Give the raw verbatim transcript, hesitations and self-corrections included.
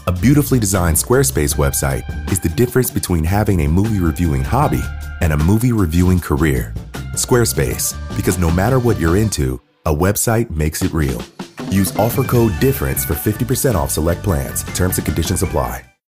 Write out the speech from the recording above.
A beautifully designed Squarespace website is the difference between having a movie reviewing hobby and a movie reviewing career. Squarespace, because no matter what you're into, a website makes it real. Use offer code DIFFERENCE for fifty percent off select plans. Terms and conditions apply.